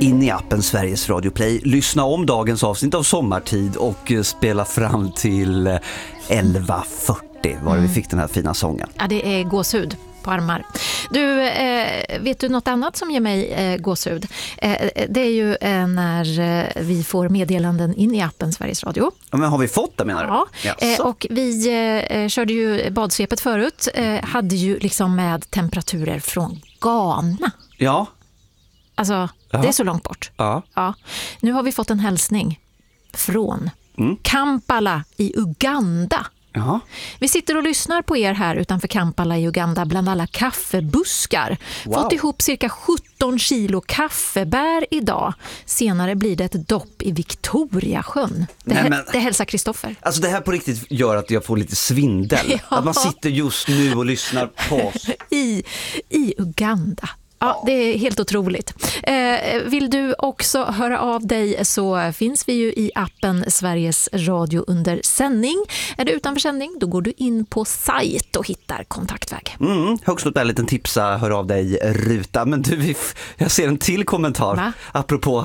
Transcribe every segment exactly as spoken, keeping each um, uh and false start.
in i appen Sveriges Radio Play. Lyssna om dagens avsnitt av Sommartid och spela fram till elva fyrtio var det vi fick den här fina sången. Ja, det är gåshud på armar. Du, eh, vet du något annat som ger mig eh, gåshud? Eh, det är ju eh, när eh, vi får meddelanden in i appen Sveriges Radio. Ja, men har vi fått det, menar du? Ja, eh, och vi eh, körde ju badsvepet förut. Eh, hade ju liksom med temperaturer från Ghana. Ja. Alltså, Jaha. det är så långt bort. Ja. Ja. Nu har vi fått en hälsning från mm. Kampala i Uganda. Jaha. Vi sitter och lyssnar på er här utanför Kampala i Uganda bland alla kaffebuskar. Wow. Fått ihop cirka sjutton kilo kaffebär idag. Senare blir det ett dopp i Victoriasjön. Det, Nej, men... det hälsar Kristoffer. Alltså det här på riktigt gör att jag får lite svindel. Ja. Att man sitter just nu och lyssnar på oss. I, i Uganda. Ja, det är helt otroligt. Eh, vill du också höra av dig så finns vi ju i appen Sveriges Radio under sändning. Är du utanför sändning, då går du in på sajt och hittar kontaktväg. Mm, högst upp där en liten tipsa, hör av dig ruta. Men du, jag ser en till kommentar. Va? Apropå...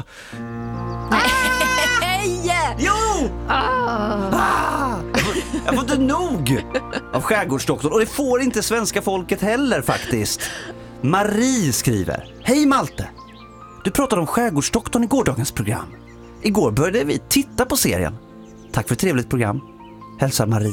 Nej! Jo! Ah. Ah! Jag, får, jag får inte nog av skärgårdsdoktorn. Och det får inte svenska folket heller faktiskt. Marie skriver: Hej Malte! Du pratade om skärgårdsdoktorn i gårdagens program. Igår började vi titta på serien. Tack för ett trevligt program. Hälsar Marie.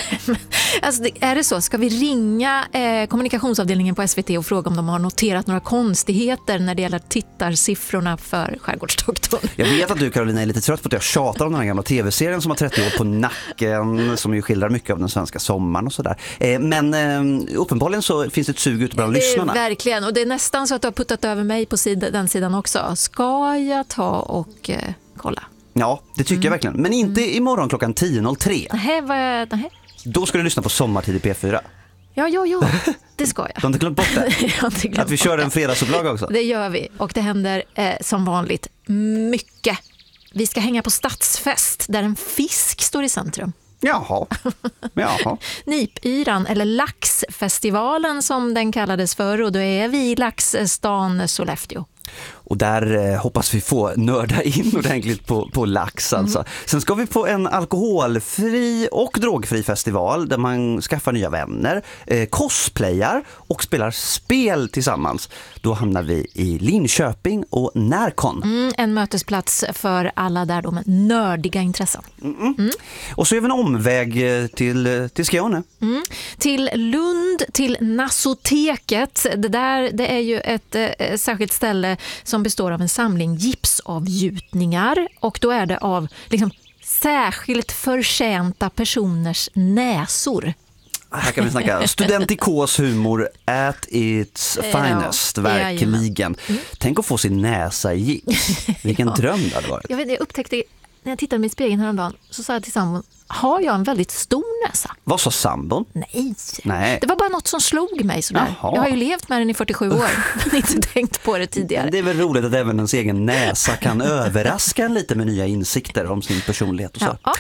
Alltså, är det så? Ska vi ringa eh, kommunikationsavdelningen på S V T och fråga om de har noterat några konstigheter när det gäller tittarsiffrorna för skärgårdsdoktorn? Jag vet att du, Carolina, är lite trött på att jag tjatar om den här gamla tv-serien som har trettio år på nacken, som ju skildrar mycket av den svenska sommaren och sådär. Eh, men eh, uppenbarligen så finns det ett sug ute bland det lyssnarna. Verkligen, och det är nästan så att du har puttat över mig på sid- den sidan också. Ska jag ta och eh, kolla? Ja, det tycker mm. jag verkligen. Men inte mm. imorgon klockan tio noll tre. Nej, vad är det? Då ska du lyssna på Sommartid i P fyra. Ja, ja, ja. Det ska jag. Du har inte glömt bort det? Jag har inte glömt att vi kör det. en fredagsupplaga också? Det gör vi. Och det händer eh, som vanligt mycket. Vi ska hänga på stadsfest där en fisk står i centrum. Jaha. Jaha. Nipyran eller laxfestivalen som den kallades för, och då är vi i laxstan Sollefteå. Och där eh, hoppas vi få nörda in ordentligt på, på lax alltså. Mm. Sen ska vi på en alkoholfri och drogfri festival där man skaffar nya vänner, eh, cosplayar och spelar spel tillsammans. Då hamnar vi i Linköping och Närkon. Mm, en mötesplats för alla där då med nördiga intressen. Mm. Mm. Och så är vi en omväg till, till Skåne. Mm. Till Lund, till Nassoteket. Det där, det är ju ett eh, särskilt ställe som består av en samling gipsavgjutningar, och då är det av liksom särskilt förtjänta personers näsor. Här kan vi snacka studentikos humor at its finest, ja, verkligen. Mm. Tänk att få sin näsa i gips. Vilken ja. dröm det hade varit. Jag, vet, jag upptäckte när jag tittade i spegeln häromdagen, så sa jag till sambon: har jag en väldigt stor näsa? Vad sa sambon? Nej. Nej. Det var bara något som slog mig sådär. Jaha. Jag har ju levt med den i fyrtiosju år, men inte tänkt på det tidigare. Det är väl roligt att även ens egen näsa kan överraska en lite med nya insikter om sin personlighet och så. Ja.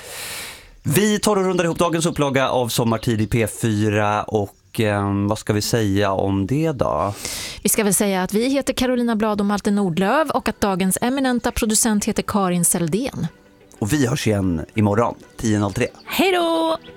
Vi tar och rundar ihop dagens upplaga av Sommartid i P fyra och eh, vad ska vi säga om det då? Vi ska väl säga att vi heter Carolina Blad och Malte Nordlöv och att dagens eminenta producent heter Karin Seldén. Och vi hörs igen imorgon tio noll tre. Hej då!